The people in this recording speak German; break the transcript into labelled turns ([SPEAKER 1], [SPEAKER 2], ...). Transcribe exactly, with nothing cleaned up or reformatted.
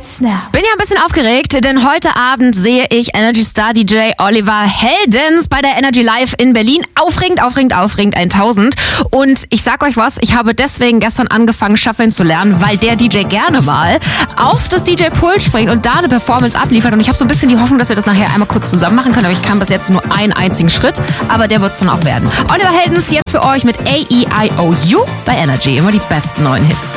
[SPEAKER 1] Snap.
[SPEAKER 2] Bin ja ein bisschen aufgeregt, denn heute Abend sehe ich Energy Star D J Oliver Heldens bei der Energy Live in Berlin. Aufregend, aufregend, aufregend tausend. Und ich sag euch was, ich habe deswegen gestern angefangen, Shufflen zu lernen, weil der D J gerne mal auf das D J-Pult springt und da eine Performance abliefert. Und ich habe so ein bisschen die Hoffnung, dass wir das nachher einmal kurz zusammen machen können. Aber ich kann bis jetzt nur einen einzigen Schritt, aber der wird es dann auch werden. Oliver Heldens jetzt für euch mit A E I O U bei Energy. Immer die besten neuen Hits.